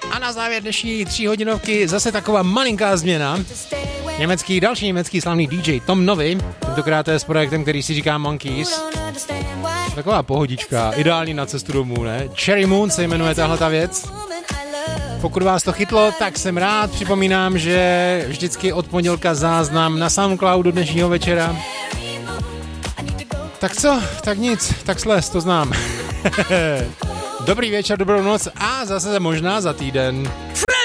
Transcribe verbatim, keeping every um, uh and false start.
A na závěr dnešní tříhodinovky zase taková malinká změna. Německý, další německý slavný D J Tom Novy, tentokrát je s projektem, který si říká Monkeys. Taková pohodička, ideální na cestu domů, ne? Cherry Moon se jmenuje tahle ta věc. Pokud vás to chytlo, tak jsem rád. Připomínám, že vždycky od pondělka záznam na SoundCloudu dnešního večera. Tak co? Tak nic, tak sles, to znám. Dobrý večer, dobrou noc a zase možná za týden.